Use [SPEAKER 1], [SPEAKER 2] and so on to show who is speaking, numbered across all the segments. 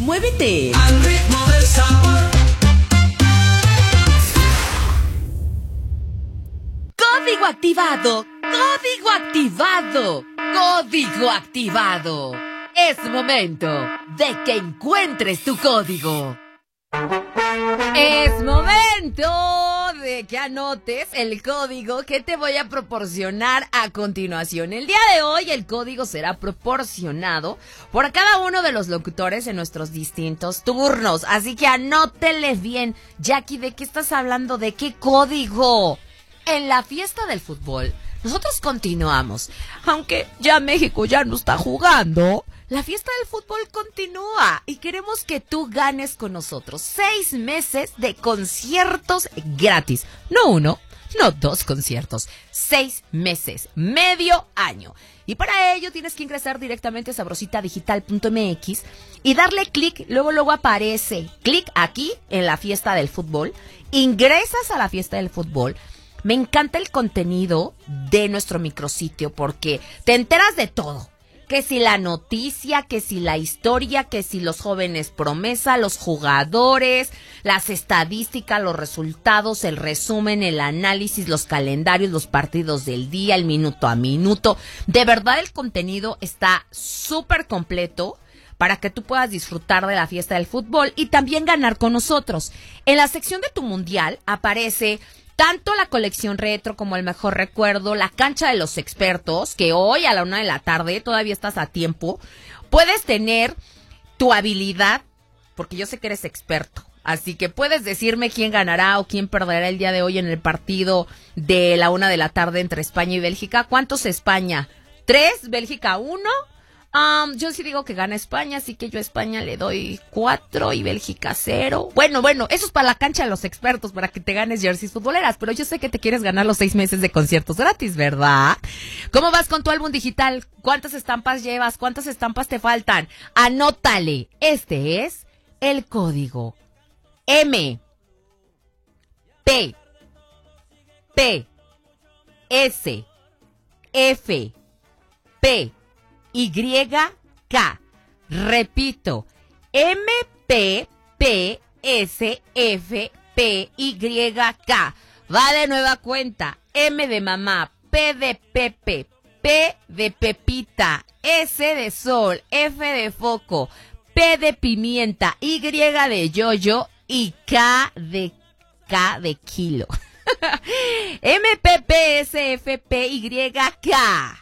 [SPEAKER 1] muévete.
[SPEAKER 2] Al ritmo del sabor.
[SPEAKER 1] Código activado. Código activado. Código activado. Es momento de que encuentres tu código. Es momento de que anotes el código que te voy a proporcionar a continuación. El día de hoy el código será proporcionado por cada uno de los locutores en nuestros distintos turnos. Así que anótele bien. Jackie, ¿de qué estás hablando? ¿De qué código? En la fiesta del fútbol, nosotros continuamos. Aunque ya México ya no está jugando, la fiesta del fútbol continúa y queremos que tú ganes con nosotros 6 meses de conciertos gratis. No 1, no 2 conciertos, 6 meses, medio año. Y para ello tienes que ingresar directamente a sabrositadigital.mx y darle clic, luego aparece clic aquí en la fiesta del fútbol. Ingresas a la fiesta del fútbol. Me encanta el contenido de nuestro micrositio porque te enteras de todo. Que si la noticia, que si la historia, que si los jóvenes promesa, los jugadores, las estadísticas, los resultados, el resumen, el análisis, los calendarios, los partidos del día, el minuto a minuto. De verdad el contenido está súper completo para que tú puedas disfrutar de la fiesta del fútbol y también ganar con nosotros. En la sección de tu mundial aparece tanto la colección retro como el mejor recuerdo, la cancha de los expertos, que hoy a la 1:00 p.m, todavía estás a tiempo, puedes tener tu habilidad, porque yo sé que eres experto, así que puedes decirme quién ganará o quién perderá el día de hoy en el partido de la 1:00 p.m. entre España y Bélgica. ¿Cuántos España? 3, Bélgica 1. Yo sí digo que gana España, así que yo a España le doy 4 y Bélgica 0. Bueno, eso es para la cancha de los expertos, para que te ganes jerseys futboleras, pero yo sé que te quieres ganar los 6 meses de conciertos gratis, ¿verdad? ¿Cómo vas con tu álbum digital? ¿Cuántas estampas llevas? ¿Cuántas estampas te faltan? Anótale. Este es el código M P P S F P YK. Repito, MPPSFPYK. Va de nueva cuenta. M de mamá, P de Pepe, P de Pepita, S de sol, F de foco, P de pimienta, Y de yoyo y K de kilo. MPPSFPYK.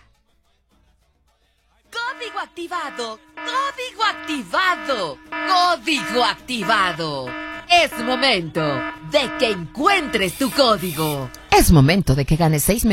[SPEAKER 1] Código activado, código activado, código activado. Es momento de que encuentres tu código. Es momento de que ganes 6 meses.